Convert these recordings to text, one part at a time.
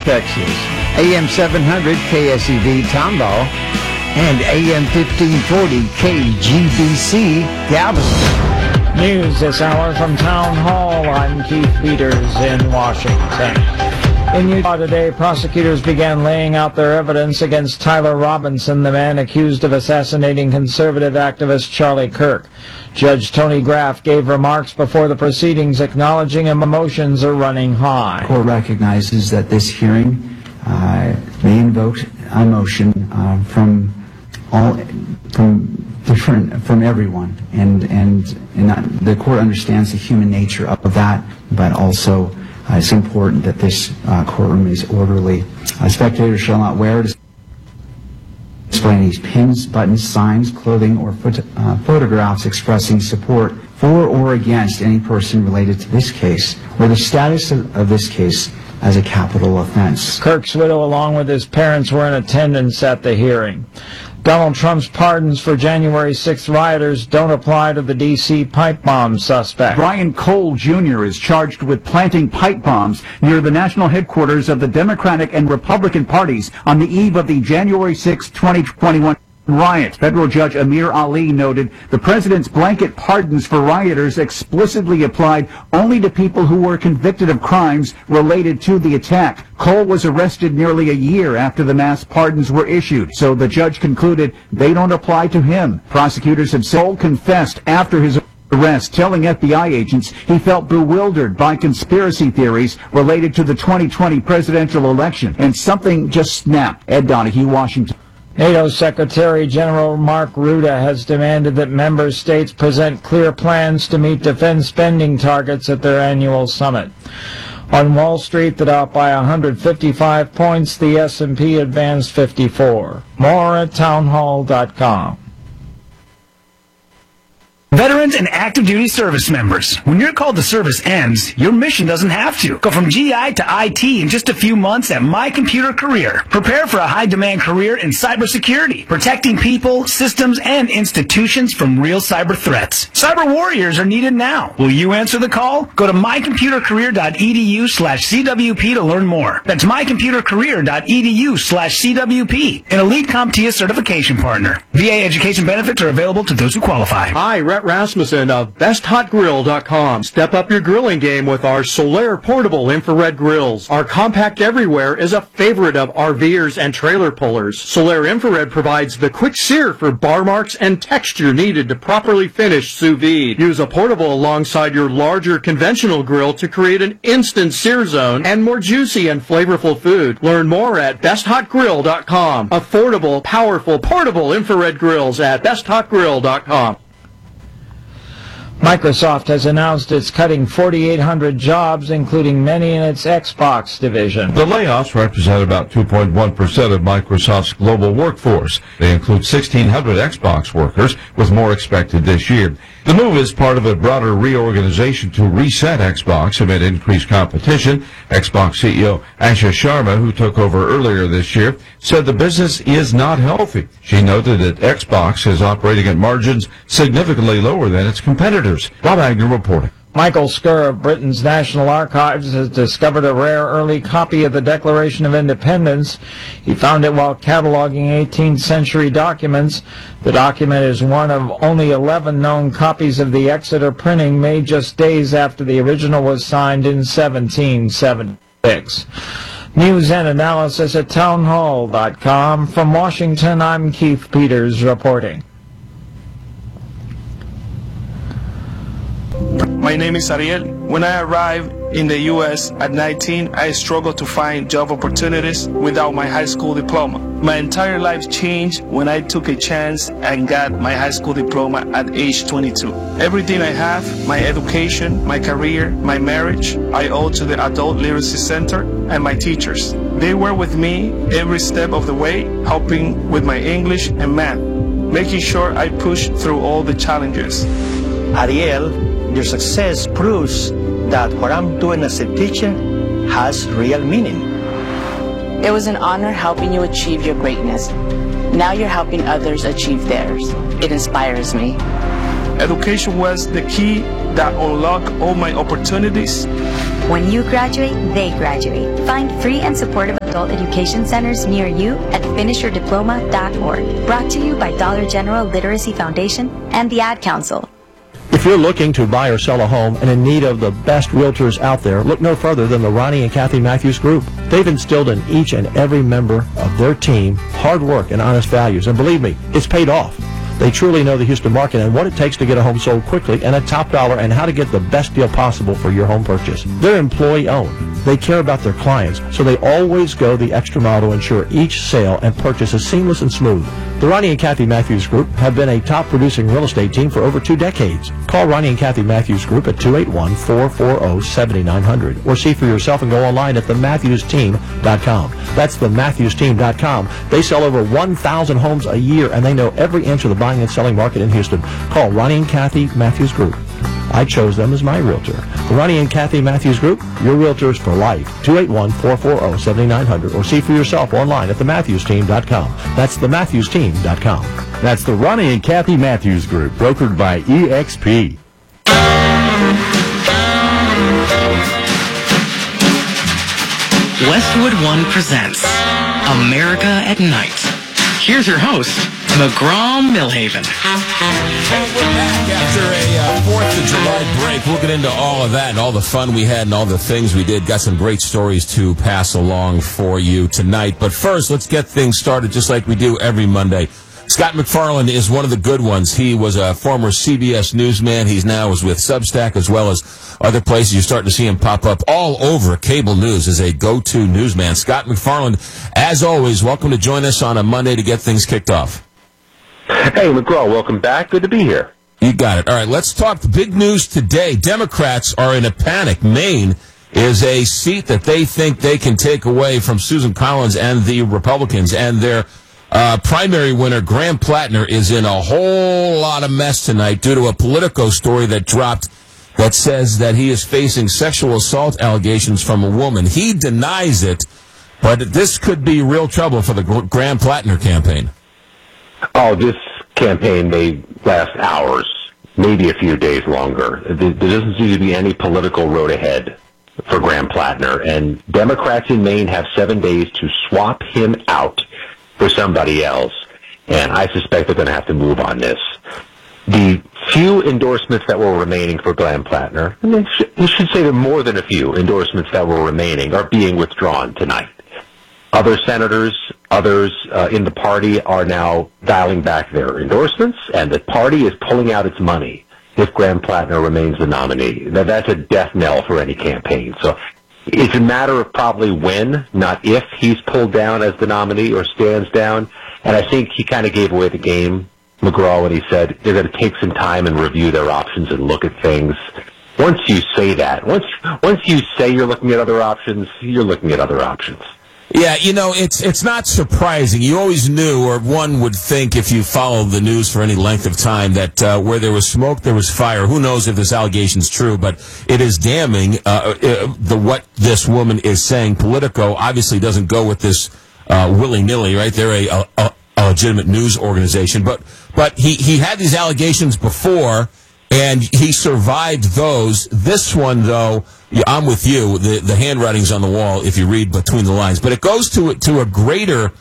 Texas, AM 700 KSEV Tomball, and AM 1540 KGBC Galveston. News this hour from Town Hall. I'm Keith Peters in Washington. In Utah today, prosecutors began laying out their evidence against Tyler Robinson, the man accused of assassinating conservative activist Charlie Kirk. Judge Tony Graff gave remarks before the proceedings acknowledging emotions are running high. The court recognizes that this hearing may invoke emotion from everyone, and the court understands the human nature of that, but also it's important that this courtroom is orderly. Spectators shall not wear display any pins, buttons, signs, clothing, or photographs expressing support for or against any person related to this case, or the status of this case as a capital offense. Kirk's widow, along with his parents, were in attendance at the hearing. Donald Trump's pardons for January 6th rioters don't apply to the D.C. pipe bomb suspect. Brian Cole Jr. is charged with planting pipe bombs near the national headquarters of the Democratic and Republican parties on the eve of the January 6, 2021 riot. Federal Judge Amir Ali noted the president's blanket pardons for rioters explicitly applied only to people who were convicted of crimes related to the attack. Cole was arrested nearly a year after the mass pardons were issued, so the judge concluded they don't apply to him. Prosecutors have said Cole confessed after his arrest, telling FBI agents he felt bewildered by conspiracy theories related to the 2020 presidential election, and something just snapped. Ed Donahue, Washington. NATO Secretary General Mark Rutte has demanded that member states present clear plans to meet defense spending targets at their annual summit. On Wall Street, the Dow by 155 points, the S&P advanced 54. More at townhall.com. Veterans and active duty service members, when your call to service ends, your mission doesn't have to. Go from GI to IT in just a few months at My Computer Career. Prepare for a high-demand career in cybersecurity, protecting people, systems, and institutions from real cyber threats. Cyber warriors are needed now. Will you answer the call? Go to mycomputercareer.edu/CWP to learn more. That's mycomputercareer.edu/CWP, an elite CompTIA certification partner. VA education benefits are available to those who qualify. Hi, Rhett Rasmussen of BestHotGrill.com. Step up your grilling game with our Solaire portable infrared grills. Our compact everywhere is a favorite of RVers and trailer pullers. Solaire infrared provides the quick sear for bar marks and texture needed to properly finish sous vide. Use a portable alongside your larger conventional grill to create an instant sear zone and more juicy and flavorful food. Learn more at BestHotGrill.com. Affordable, powerful, portable infrared grills at BestHotGrill.com. Microsoft has announced it's cutting 4,800 jobs, including many in its Xbox division. The layoffs represent about 2.1% of Microsoft's global workforce. They include 1,600 Xbox workers, with more expected this year. The move is part of a broader reorganization to reset Xbox amid increased competition. Xbox CEO Asha Sharma, who took over earlier this year, said the business is not healthy. She noted that Xbox is operating at margins significantly lower than its competitors. Bob Agnew reporting. Michael Skur of Britain's National Archives has discovered a rare early copy of the Declaration of Independence. He found it while cataloging 18th century documents. The document is one of only 11 known copies of the Exeter printing made just days after the original was signed in 1776. News and analysis at townhall.com. From Washington, I'm Keith Peters reporting. My name is Ariel. When I arrived in the U.S. at 19, I struggled to find job opportunities without my high school diploma. My entire life changed when I took a chance and got my high school diploma at age 22. Everything I have, my education, my career, my marriage, I owe to the Adult Literacy Center and my teachers. They were with me every step of the way, helping with my English and math, making sure I pushed through all the challenges. Ariel, your success proves that what I'm doing as a teacher has real meaning. It was an honor helping you achieve your greatness. Now you're helping others achieve theirs. It inspires me. Education was the key that unlocked all my opportunities. When you graduate, they graduate. Find free and supportive adult education centers near you at finishyourdiploma.org. Brought to you by Dollar General Literacy Foundation and the Ad Council. If you're looking to buy or sell a home and in need of the best realtors out there, look no further than the Ronnie and Kathy Matthews Group. They've instilled in each and every member of their team hard work and honest values. And believe me, it's paid off. They truly know the Houston market and what it takes to get a home sold quickly and at top dollar and how to get the best deal possible for your home purchase. They're employee-owned. They care about their clients, so they always go the extra mile to ensure each sale and purchase is seamless and smooth. The Ronnie and Kathy Matthews Group have been a top-producing real estate team for over 2 decades. Call Ronnie and Kathy Matthews Group at 281-440-7900 or see for yourself and go online at thematthewsteam.com. That's thematthewsteam.com. They sell over 1,000 homes a year, and they know every inch of the buying and selling market in Houston. Call Ronnie and Kathy Matthews Group. I chose them as my realtor. The Ronnie and Kathy Matthews Group, your realtors for life. 281-440-7900 or see for yourself online at thematthewsteam.com. That's thematthewsteam.com. That's the Ronnie and Kathy Matthews Group, brokered by EXP. Westwood One presents America at Night. Here's your host, McGraw-Millhaven. And we're back after a 4th of July break. We'll get into all of that and all the fun we had and all the things we did. Got some great stories to pass along for you tonight. But first, let's get things started just like we do every Monday. Scott McFarland is one of the good ones. He was a former CBS newsman. He's now with Substack as well as other places. You're starting to see him pop up all over cable news as a go-to newsman. Scott McFarland, as always, welcome to join us on a Monday to get things kicked off. Hey, McGraw, welcome back. Good to be here. You got it. All right, let's talk the big news today. Democrats are in a panic. Maine is a seat that they think they can take away from Susan Collins and the Republicans, and their primary winner, Graham Plattner, is in a whole lot of mess tonight due to a Politico story that dropped that says that he is facing sexual assault allegations from a woman. He denies it, but this could be real trouble for the Graham Plattner campaign. Oh, this campaign may last hours, maybe a few days longer. There doesn't seem to be any political road ahead for Graham Plattner, and Democrats in Maine have 7 days to swap him out for somebody else, and I suspect they're going to have to move on this. The few endorsements that were remaining for Graham Plattner, and I should say there are more than a few endorsements that were remaining, are being withdrawn tonight. Other senators, others in the party are now dialing back their endorsements, and the party is pulling out its money if Graham Plattner remains the nominee. Now, that's a death knell for any campaign. So it's a matter of probably when, not if, he's pulled down as the nominee or stands down. And I think he kind of gave away the game, McGraw, when he said they're going to take some time and review their options and look at things. Once you say that, once you say you're looking at other options, you're looking at other options. Yeah, you know, it's not surprising. You always knew, or one would think if you followed the news for any length of time, that where there was smoke, there was fire. Who knows if this allegation is true, but it is damning what this woman is saying. Politico obviously doesn't go with this willy-nilly, right? They're a legitimate news organization. But he had these allegations before, and he survived those. This one, though, yeah, I'm with you. The handwriting's on the wall if you read between the lines. But it goes to a greater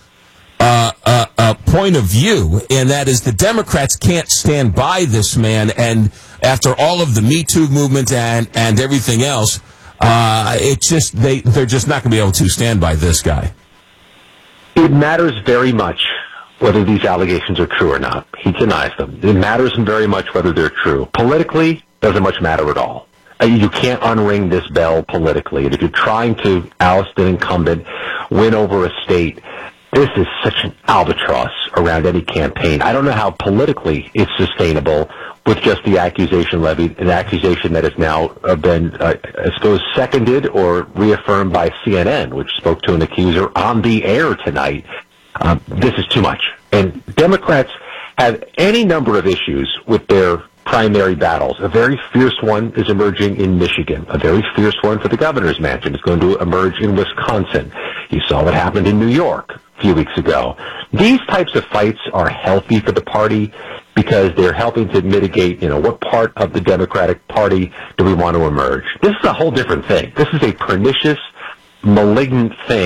point of view, and that is the Democrats can't stand by this man. And after all of the Me Too movement and everything else, they're just not going to be able to stand by this guy. It matters very much whether these allegations are true or not. He denies them. It matters very much whether they're true. Politically, doesn't much matter at all. You can't unring this bell politically. And if you're trying to oust an incumbent, win over a state, this is such an albatross around any campaign. I don't know how politically it's sustainable with just the accusation levied, an accusation that has now been, I suppose, seconded or reaffirmed by CNN, which spoke to an accuser on the air tonight. This is too much. And Democrats have any number of issues with their primary battles. A very fierce one is emerging in Michigan. A very fierce one for the governor's mansion is going to emerge in Wisconsin. You saw what happened in New York a few weeks ago. These types of fights are healthy for the party because they're helping to mitigate, what part of the Democratic Party do we want to emerge. This is a whole different thing. This is a pernicious, malignant thing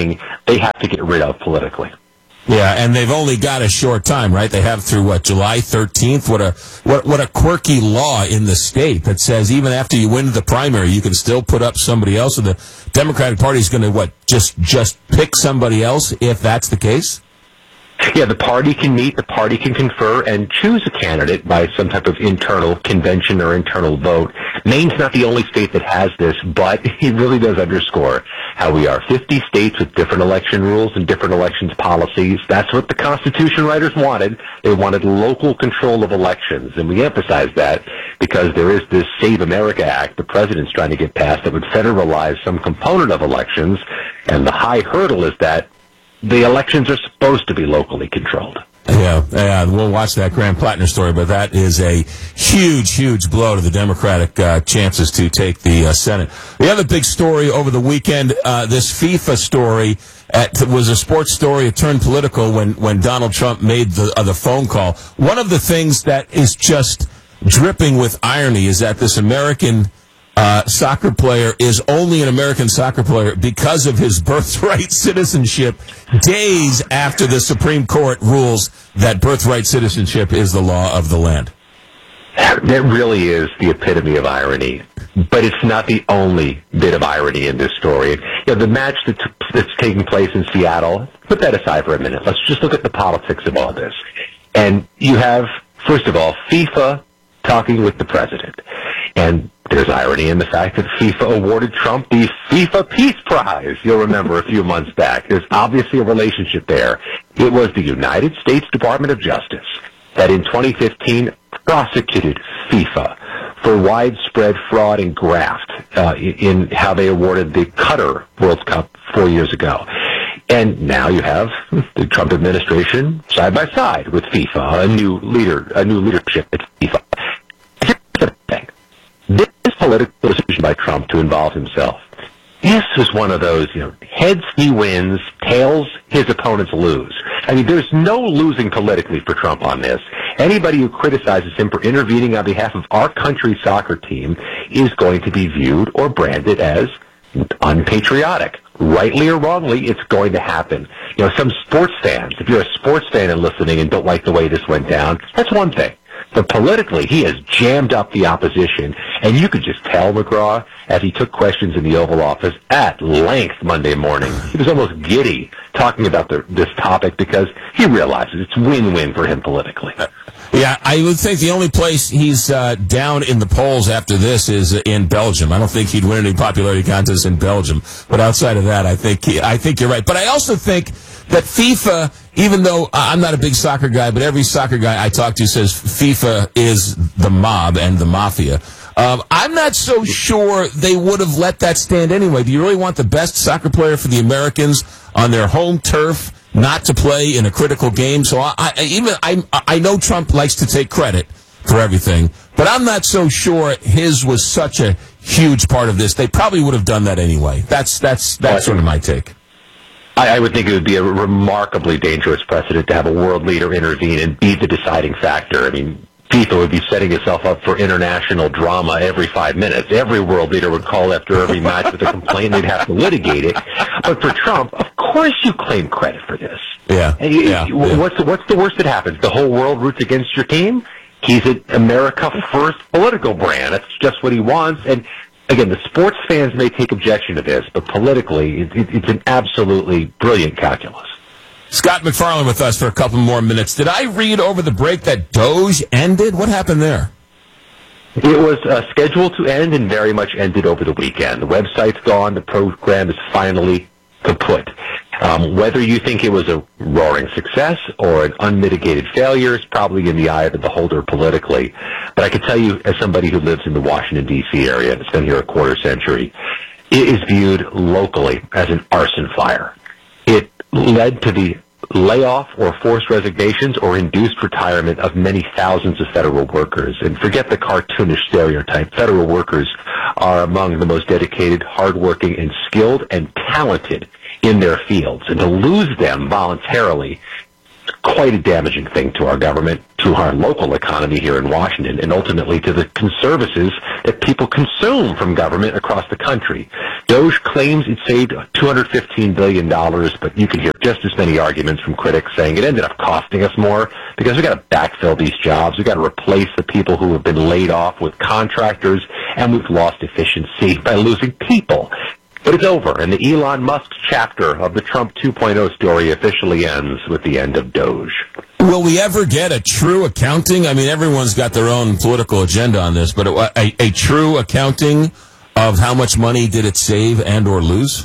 they have to get rid of politically. Yeah, and they've only got a short time, right? They have through July 13th. What a quirky law in the state that says even after you win the primary, you can still put up somebody else. And the Democratic Party is going to just pick somebody else if that's the case. Yeah, the party can meet, the party can confer, and choose a candidate by some type of internal convention or internal vote. Maine's not the only state that has this, but it really does underscore how we are 50 states with different election rules and different elections policies. That's what the Constitution writers wanted. They wanted local control of elections, and we emphasize that because there is this Save America Act the president's trying to get passed that would federalize some component of elections, and the high hurdle is that the elections are supposed to be locally controlled. Yeah, we'll watch that Graham Plattner story, but that is a huge, huge blow to the Democratic chances to take the Senate. The other big story over the weekend, this FIFA story, was a sports story. It turned political when Donald Trump made the phone call. One of the things that is just dripping with irony is that this American soccer player is only an American soccer player because of his birthright citizenship days after the Supreme Court rules that birthright citizenship is the law of the land. That really is the epitome of irony, but it's not the only bit of irony in this story. The match that's taking place in Seattle, put that aside for a minute. Let's just look at the politics of all this. And you have, first of all, FIFA talking with the president. And there's irony in the fact that FIFA awarded Trump the FIFA Peace Prize, you'll remember a few months back. There's obviously a relationship there. It was the United States Department of Justice that in 2015 prosecuted FIFA for widespread fraud and graft in how they awarded the Qatar World Cup 4 years ago. And now you have the Trump administration side by side with FIFA, a new leadership at FIFA. Here's the thing. This political decision by Trump to involve himself, this was one of those, heads he wins, tails his opponents lose. I mean, there's no losing politically for Trump on this. Anybody who criticizes him for intervening on behalf of our country's soccer team is going to be viewed or branded as unpatriotic. Rightly or wrongly, it's going to happen. Some sports fans, if you're a sports fan and listening and don't like the way this went down, that's one thing. But politically, he has jammed up the opposition, and you could just tell McGraw as he took questions in the Oval Office at length Monday morning. He was almost giddy talking about this topic because he realizes it's win-win for him politically. Yeah, I would think the only place he's down in the polls after this is in Belgium. I don't think he'd win any popularity contests in Belgium. But outside of that, I think you're right. But I also think that FIFA, even though I'm not a big soccer guy, but every soccer guy I talk to says FIFA is the mob and the mafia. I'm not so sure they would have let that stand anyway. Do you really want the best soccer player for the Americans on their home turf not to play in a critical game? So I know Trump likes to take credit for everything, but I'm not so sure his was such a huge part of this. They probably would have done that anyway. That's sort of my take. I would think it would be a remarkably dangerous precedent to have a world leader intervene and be the deciding factor. I mean, FIFA would be setting itself up for international drama every 5 minutes. Every world leader would call after every match with a complaint. They'd have to litigate it. But for Trump, of course you claim credit for this. Yeah. What's the worst that happens? The whole world roots against your team? He's an America First political brand. That's just what he wants. And again, the sports fans may take objection to this, but politically, it's an absolutely brilliant calculus. Scott McFarland with us for a couple more minutes. Did I read over the break that Doge ended? What happened there? It was scheduled to end and very much ended over the weekend. The website's gone. The program is finally kaput. Whether you think it was a roaring success or an unmitigated failure is probably in the eye of the beholder politically. But I can tell you, as somebody who lives in the Washington, D.C. area and has been here a quarter century, it is viewed locally as an arson fire. It led to the layoff or forced resignations or induced retirement of many thousands of federal workers. And forget the cartoonish stereotype. Federal workers are among the most dedicated, hardworking, and skilled and talented in their fields. And to lose them voluntarily is quite a damaging thing to our government, to our local economy here in Washington, and ultimately to the services that people consume from government across the country. Doge claims it saved $215 billion, but you can hear just as many arguments from critics saying it ended up costing us more because we've got to backfill these jobs. We've got to replace the people who have been laid off with contractors, and we've lost efficiency by losing people. But it's over, and the Elon Musk chapter of the Trump 2.0 story officially ends with the end of Doge. Will we ever get a true accounting? I mean, everyone's got their own political agenda on this, but a true accounting of how much money did it save and or lose?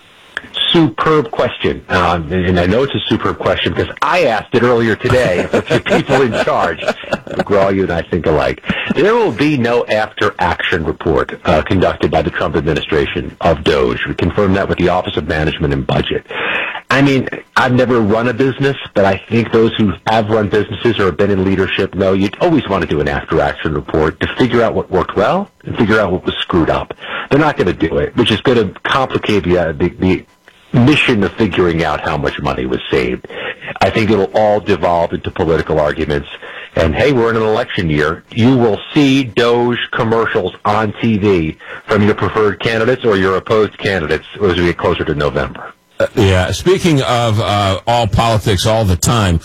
Superb question. And I know it's a superb question because I asked it earlier today of the people in charge. McGraw, you and I think alike. There will be no after-action report conducted by the Trump administration of Doge. We confirmed that with the Office of Management and Budget. I mean, I've never run a business, but I think those who have run businesses or have been in leadership know you'd always want to do an after-action report to figure out what worked well and figure out what was screwed up. They're not going to do it, which is going to complicate the mission of figuring out how much money was saved. I think it'll all devolve into political arguments. And, hey, we're in an election year. You will see Doge commercials on TV from your preferred candidates or your opposed candidates as we get closer to November. Yeah, speaking of all politics all the time,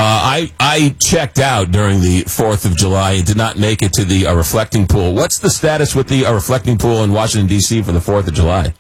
I checked out during the 4th of July and did not make it to the reflecting pool. What's the status with the reflecting pool in Washington, D.C. for the 4th of July?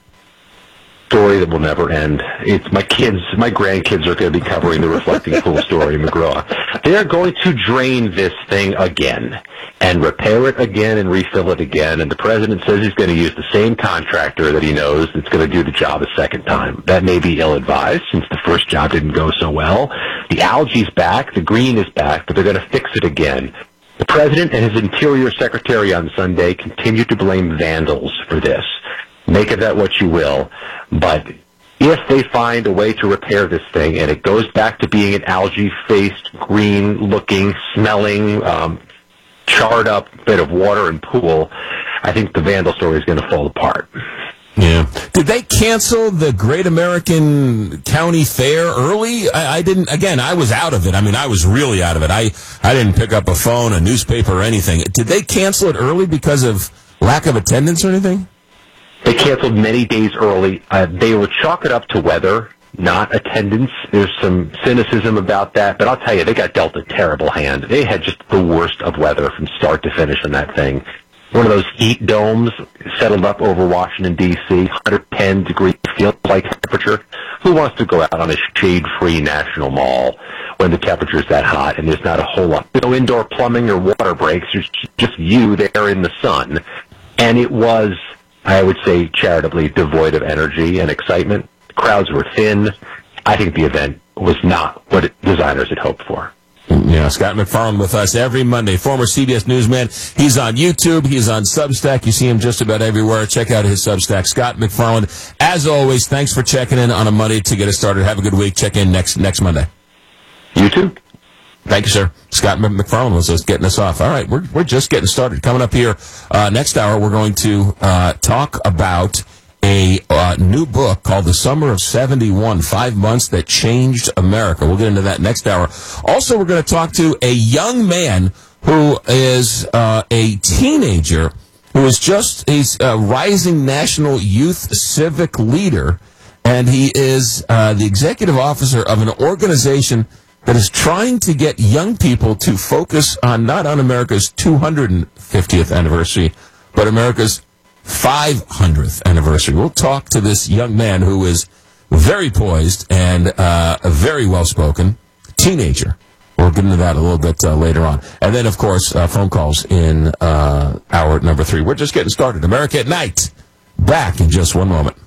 Story that will never end. It's my grandkids are going to be covering the reflecting pool story, McGraw. They're going to drain this thing again and repair it again and refill it again. And the president says he's going to use the same contractor that he knows that's going to do the job a second time. That may be ill-advised since the first job didn't go so well. The algae's back, the green is back, but they're going to fix it again. The president and his Interior Secretary on Sunday continue to blame vandals for this. Make of that what you will, but if they find a way to repair this thing and it goes back to being an algae-faced, green-looking, smelling, charred-up bit of water and pool, I think the vandal story is going to fall apart. Yeah. Did they cancel the Great American County Fair early? I didn't. Again, I was out of it. I mean, I was really out of it. I didn't pick up a phone, a newspaper, or anything. Did they cancel it early because of lack of attendance or anything? They canceled many days early. They would chalk it up to weather, not attendance. There's some cynicism about that, but I'll tell you, they got dealt a terrible hand. They had just the worst of weather from start to finish on that thing. One of those heat domes settled up over Washington, D.C., 110 degree feel-like temperature. Who wants to go out on a shade-free national mall when the temperature's that hot and there's not a whole lot? No indoor plumbing or water breaks. There's just you there in the sun. And it was, I would say, charitably devoid of energy and excitement. Crowds were thin. I think the event was not what designers had hoped for. Yeah, Scott McFarland with us every Monday, former CBS newsman. He's on YouTube. He's on Substack. You see him just about everywhere. Check out his Substack. Scott McFarland, as always, thanks for checking in on a Monday to get us started. Have a good week. Check in next Monday. You too. Thank you, sir. Scott McFarland was just getting us off. All right, we're just getting started. Coming up here next hour, we're going to talk about a new book called The Summer of 71, 5 Months That Changed America. We'll get into that next hour. Also, we're going to talk to a young man who is a teenager who is he's a rising national youth civic leader, and he is the executive officer of an organization that is trying to get young people to focus on not on America's 250th anniversary, but America's 500th anniversary. We'll talk to this young man who is very poised and very well-spoken teenager. We'll get into that a little bit later on. And then, of course, phone calls in hour number 3. We're just getting started. America at Night. Back in just one moment.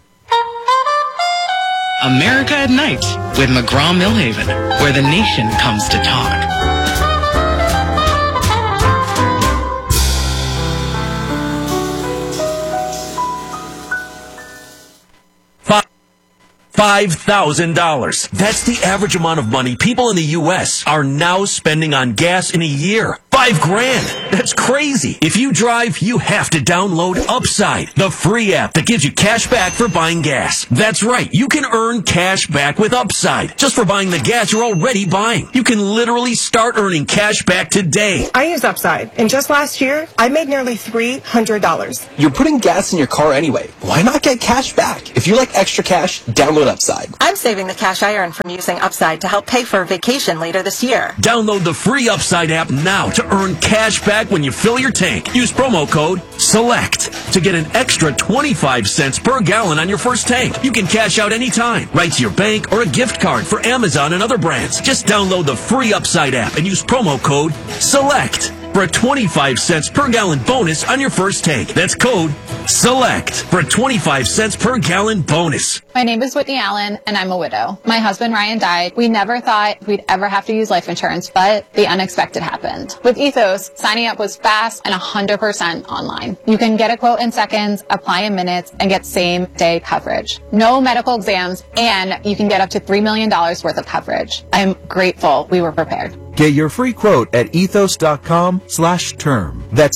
America at Night with McGraw-Milhaven, where the nation comes to talk. $5,000. That's the average amount of money people in the U.S. are now spending on gas in a year. $5,000. That's crazy. If you drive, you have to download Upside, the free app that gives you cash back for buying gas. That's right. You can earn cash back with Upside just for buying the gas you're already buying. You can literally start earning cash back today. I use Upside, and just last year, I made nearly $300. You're putting gas in your car anyway. Why not get cash back? If you like extra cash, download Upside. I'm saving the cash I earn from using Upside to help pay for a vacation later this year. Download the free Upside app now to earn cash back when you fill your tank. Use promo code SELECT to get an extra 25 cents per gallon on your first tank. You can cash out anytime, right to your bank or a gift card for Amazon and other brands. Just download the free Upside app and use promo code SELECT for a 25 cents per gallon bonus on your first tank. That's code SELECT for a 25 cents per gallon bonus. My name is Whitney Allen, and I'm a widow. My husband, Ryan, died. We never thought we'd ever have to use life insurance, but the unexpected happened. With Ethos, signing up was fast and 100% online. You can get a quote in seconds, apply in minutes, and get same-day coverage. No medical exams, and you can get up to $3 million worth of coverage. I'm grateful we were prepared. Get your free quote at ethos.com/term. That's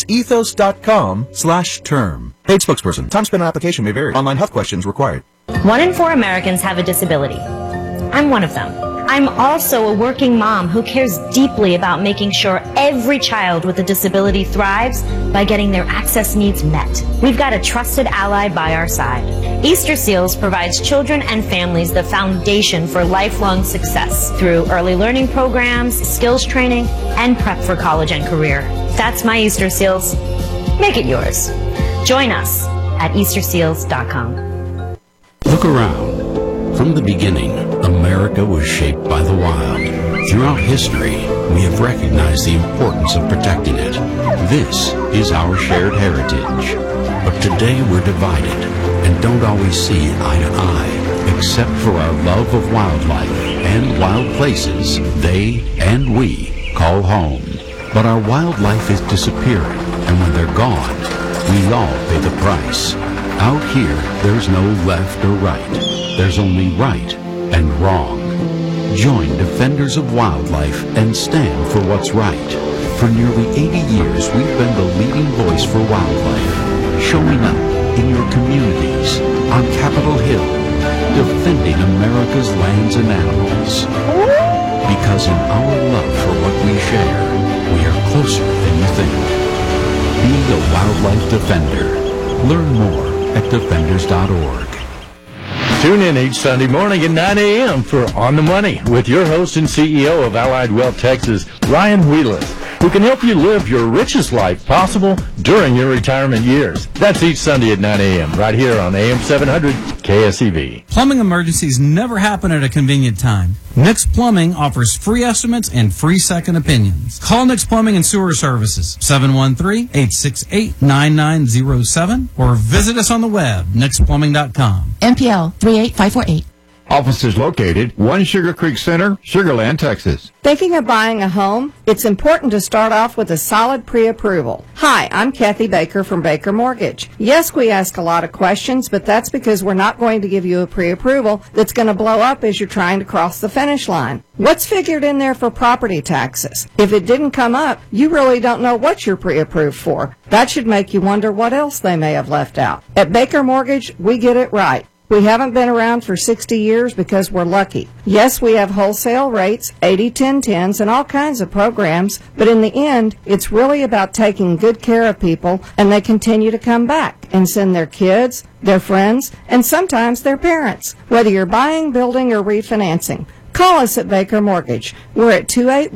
ethos.com/term. Paid spokesperson. Time spent on application may vary. Online health questions required. 1 in 4 Americans have a disability. I'm one of them. I'm also a working mom who cares deeply about making sure every child with a disability thrives by getting their access needs met. We've got a trusted ally by our side. Easter Seals provides children and families the foundation for lifelong success through early learning programs, skills training, and prep for college and career. That's my Easter Seals. Make it yours. Join us at easterseals.com. Look around. From the beginning, America was shaped by the wild. Throughout history, we have recognized the importance of protecting it. This is our shared heritage. But today we're divided and don't always see eye to eye, except for our love of wildlife and wild places they and we call home. But our wildlife is disappearing, and when they're gone, we all pay the price. Out here, there's no left or right. There's only right and wrong. Join Defenders of Wildlife and stand for what's right. For nearly 80 years, we've been the leading voice for wildlife, showing up in your communities, on Capitol Hill, defending America's lands and animals. Because in our love for what we share, we are closer than you think. Be a wildlife defender. Learn more at defenders.org. Tune in each Sunday morning at 9 a.m. for On the Money with your host and CEO of Allied Wealth Texas, Ryan Wheelis, who can help you live your richest life possible during your retirement years. That's each Sunday at 9 a.m. right here on AM 700 KSEV. Plumbing emergencies never happen at a convenient time. Nix Plumbing offers free estimates and free second opinions. Call Nix Plumbing and Sewer Services, 713-868-9907, or visit us on the web, nixplumbing.com. MPL 38548. Offices located 1 Sugar Creek Center, Sugar Land, Texas. Thinking of buying a home? It's important to start off with a solid pre-approval. Hi, I'm Kathy Baker from Baker Mortgage. Yes, we ask a lot of questions, but that's because we're not going to give you a pre-approval that's going to blow up as you're trying to cross the finish line. What's figured in there for property taxes? If it didn't come up, you really don't know what you're pre-approved for. That should make you wonder what else they may have left out. At Baker Mortgage, we get it right. We haven't been around for 60 years because we're lucky. Yes, we have wholesale rates, 80-10-10s, and all kinds of programs, but in the end, it's really about taking good care of people, and they continue to come back and send their kids, their friends, and sometimes their parents. Whether you're buying, building, or refinancing, call us at Baker Mortgage. We're at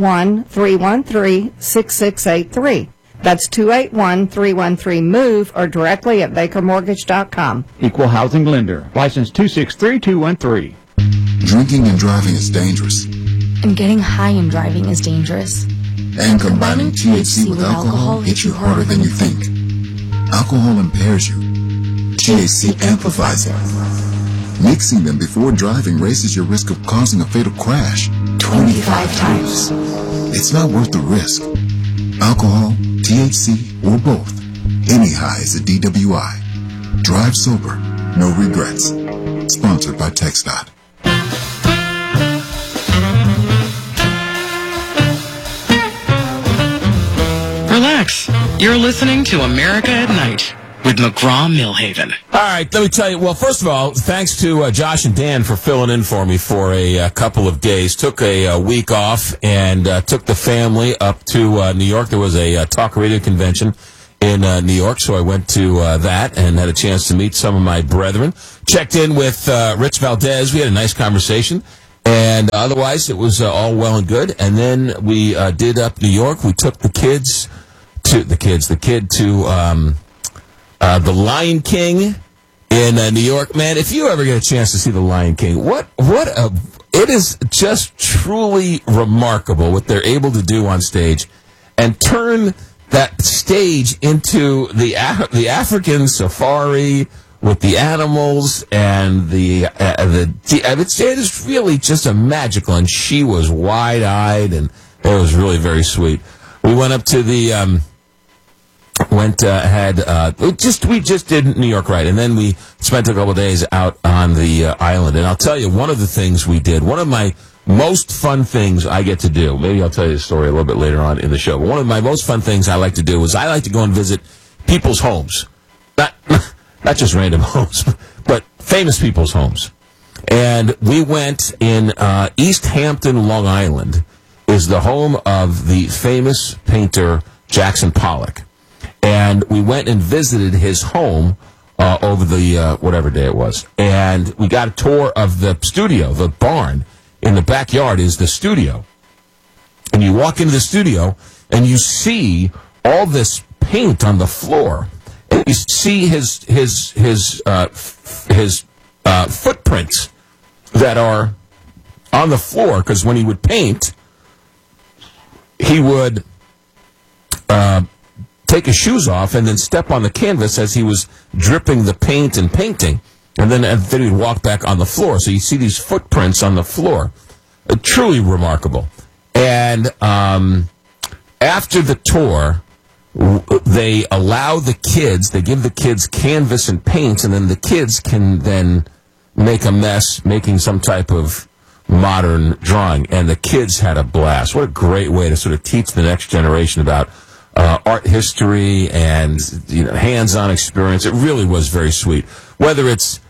281-313-6683. That's 281-313-MOVE or directly at bakermortgage.com. Equal housing lender. License 263213. Drinking and driving is dangerous. And getting high and driving is dangerous. And combining THC with alcohol hits you harder than you think. Alcohol impairs you. THC amplifies it. Mixing them before driving raises your risk of causing a fatal crash 25 times. It's not worth the risk. Alcohol, THC, or both. Any high is a DWI. Drive sober, no regrets. Sponsored by TxDOT. You're listening to America at Night with McGraw-Milhaven. All right, let me tell you. Well, first of all, thanks to Josh and Dan for filling in for me for a couple of days. Took a week off and took the family up to New York. There was a talk radio convention in New York, so I went to that and had a chance to meet some of my brethren. Checked in with Rich Valdez. We had a nice conversation, and otherwise it was all well and good. And then we did up New York. We took the kid to The Lion King in New York. Man, if you ever get a chance to see The Lion King, it is just truly remarkable what they're able to do on stage and turn that stage into the African safari with the animals and it is really just a magical, and she was wide-eyed, and it was really very sweet. We went up to the we just did New York right, and then we spent a couple of days out on the island. And I'll tell you, one of the things we did, one of my most fun things I get to do, maybe I'll tell you the story a little bit later on in the show, but one of my most fun things I like to do is I like to go and visit people's homes. Not just random homes, but famous people's homes. And we went in East Hampton, Long Island, is the home of the famous painter Jackson Pollock. And we went and visited his home over the whatever day it was. And we got a tour of the studio. The barn in the backyard is the studio. And you walk into the studio, and you see all this paint on the floor. And you see his footprints that are on the floor, because when he would paint, he would take his shoes off and then step on the canvas as he was dripping the paint and painting. And then he'd walk back on the floor. So you see these footprints on the floor. Truly remarkable. And after the tour, they allow the kids, they give the kids canvas and paint, and then the kids can then make a mess making some type of modern drawing. And the kids had a blast. What a great way to sort of teach the next generation about art history and hands-on experience. It really was very sweet. Whether it's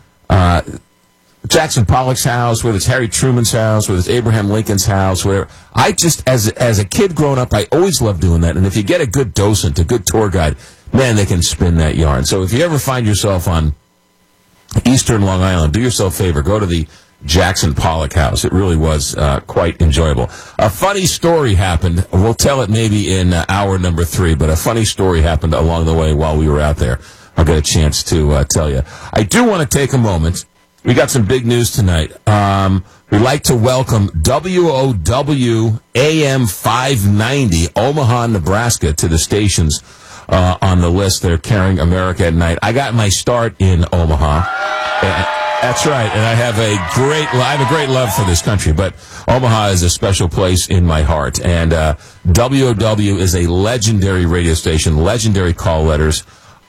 Jackson Pollock's house, whether it's Harry Truman's house, whether it's Abraham Lincoln's house, whatever. I just, as a kid growing up, I always loved doing that. And if you get a good docent, a good tour guide, man, they can spin that yarn. So if you ever find yourself on Eastern Long Island, do yourself a favor, go to the Jackson Pollock house. It really was quite enjoyable. A funny story happened. We'll tell it maybe in hour number 3, but a funny story happened along the way while we were out there. I'll get a chance to tell you. I do want to take a moment. We got some big news tonight. We'd like to welcome WOW AM 590, Omaha, Nebraska, to the stations on the list. They're carrying America at Night. I got my start in Omaha. That's right, and I have a great love for this country, but Omaha is a special place in my heart. And WOW is a legendary radio station, legendary call letters.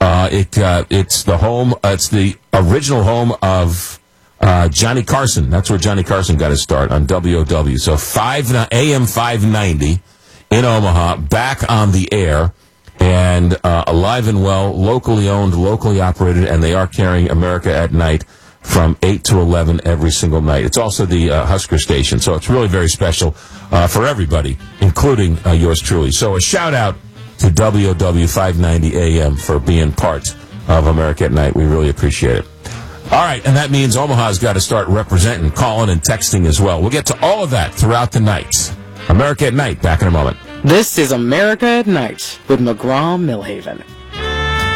It's the original home of Johnny Carson. That's where Johnny Carson got his start, on WOW. So AM 590 in Omaha, back on the air, and alive and well, locally owned, locally operated, and they are carrying America at Night from 8 to 11 every single night. It's also the Husker station, so it's really very special for everybody, including yours truly. So a shout-out to WOW 590 AM for being part of America at Night. We really appreciate it. All right, and that means Omaha's got to start representing, calling, and texting as well. We'll get to all of that throughout the night. America at Night, back in a moment. This is America at Night with McGraw-Milhaven.